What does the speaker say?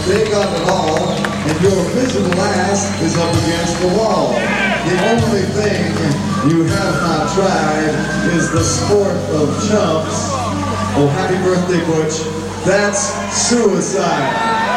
they got it all, and your physical ass is up against the wall. The only thing you have not tried is the sport of chumps. Oh, happy birthday, Butch. That's suicide.